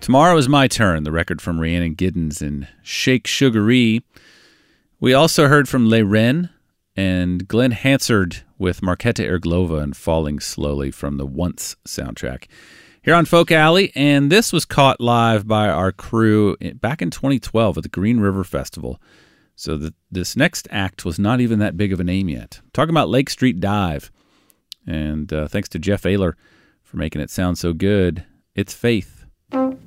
Tomorrow Is My Turn, the record from Rhiannon Giddens and Shake Sugaree. We also heard from Le Ren and Glenn Hansard with Marketa Erglova and Falling Slowly from the Once soundtrack here on Folk Alley. And this was caught live by our crew back in 2012 at the Green River Festival. So this next act was not even that big of a name yet. Talking about Lake Street Dive. And thanks to Jeff Ayler for making it sound so good. It's Faith.